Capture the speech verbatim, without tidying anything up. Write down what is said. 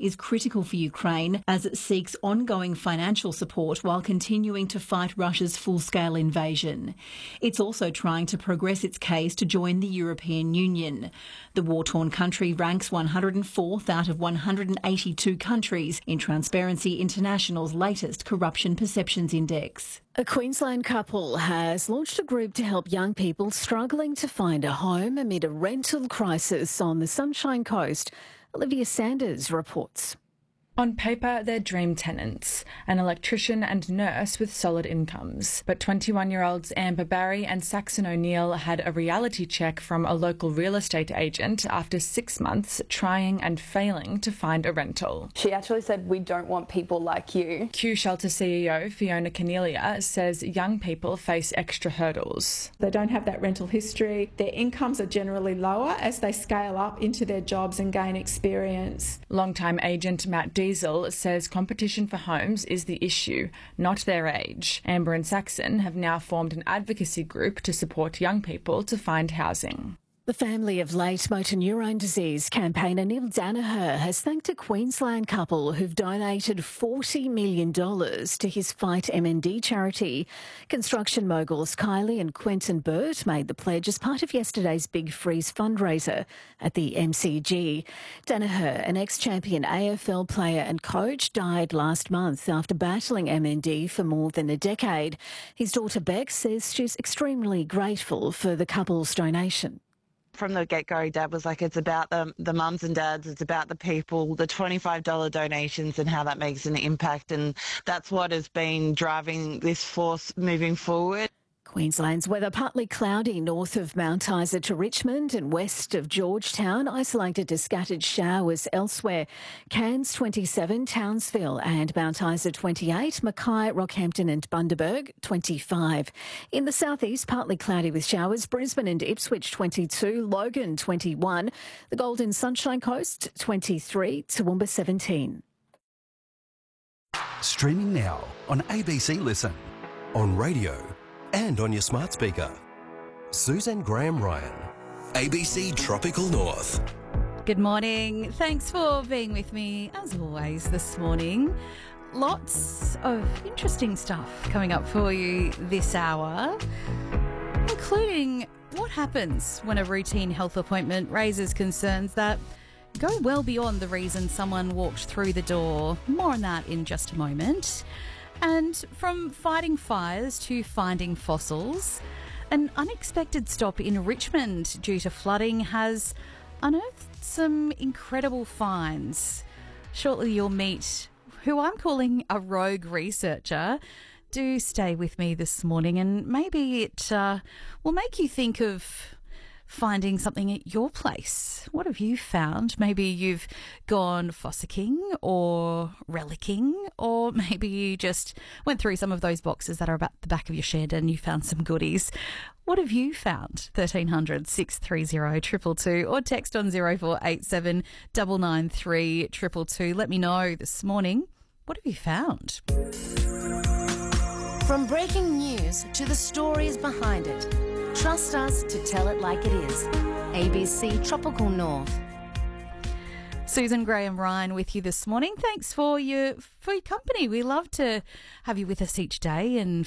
is critical for Ukraine as it seeks ongoing financial support while continuing to fight Russia's full-scale invasion. It's also trying to progress its case to join the European Union. The war-torn country ranks one hundred fourth out of one hundred eighty-two countries in Transparency International's latest Corruption Perceptions Index. A Queensland couple has launched a group to help young people struggling to find a home amid a rental crisis on the Sunshine Coast. Olivia Sanders reports. On paper, they're dream tenants, an electrician and nurse with solid incomes. But twenty-one-year-olds Amber Barry and Saxon O'Neill had a reality check from a local real estate agent after six months trying and failing to find a rental. She actually said, "We don't want people like you." Q Shelter C E O Fiona Cornelia says young people face extra hurdles. They don't have that rental history. Their incomes are generally lower as they scale up into their jobs and gain experience. Longtime agent Matt Diesel says competition for homes is the issue, not their age. Amber and Saxon have now formed an advocacy group to support young people to find housing. The family of late motor neurone disease campaigner Neil Danaher has thanked a Queensland couple who've donated forty million dollars to his Fight M N D charity. Construction moguls Kylie and Quentin Burt made the pledge as part of yesterday's Big Freeze fundraiser at the M C G. Danaher, an ex-champion A F L player and coach, died last month after battling M N D for more than a decade. His daughter Beck says she's extremely grateful for the couple's donation. From the get-go, Dad was like, it's about the, the mums and dads, it's about the people, the twenty-five dollars donations and how that makes an impact. And that's what has been driving this force moving forward. Queensland's weather partly cloudy north of Mount Isa to Richmond and west of Georgetown, isolated to scattered showers elsewhere. Cairns twenty-seven, Townsville and Mount Isa twenty-eight, Mackay, Rockhampton and Bundaberg twenty-five. In the southeast, partly cloudy with showers, Brisbane and Ipswich twenty-two, Logan twenty-one, the Golden Sunshine Coast twenty-three, Toowoomba seventeen. Streaming now on A B C Listen, on radio and on your smart speaker. Suzanne Graham-Ryan, A B C Tropical North. Good morning. Thanks for being with me, as always, this morning. Lots of interesting stuff coming up for you this hour, including what happens when a routine health appointment raises concerns that go well beyond the reason someone walked through the door. More on that in just a moment. And from fighting fires to finding fossils, an unexpected stop in Richmond due to flooding has unearthed some incredible finds. Shortly you'll meet who I'm calling a rogue researcher. Do stay with me this morning and maybe it uh, will make you think of finding something at your place. What have you found? Maybe you've gone fossicking or relicking, or maybe you just went through some of those boxes that are about the back of your shed and you found some goodies. What have you found? thirteen hundred, six three zero, two two two or text on zero four eight seven, nine nine three, two two two. Let me know this morning. What have you found? From breaking news to the stories behind it, trust us to tell it like it is. A B C Tropical North. Susan Graham-Ryan with you this morning. Thanks for your for your company. We love to have you with us each day and